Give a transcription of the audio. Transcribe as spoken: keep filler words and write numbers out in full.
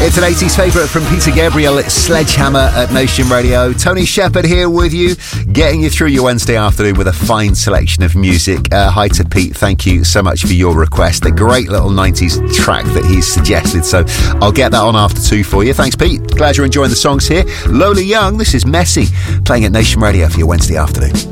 It's an eighties favourite from Peter Gabriel. It's Sledgehammer at Nation Radio. Tony Shepherd here with you, getting you through your Wednesday afternoon with a fine selection of music. Uh, hi to Pete. Thank you so much for your request. A great little nineties track that he's suggested. So I'll get that on after two for you. Thanks, Pete. Glad you're enjoying the songs here. Lola Young, this is Messy, playing at Nation Radio for your Wednesday afternoon.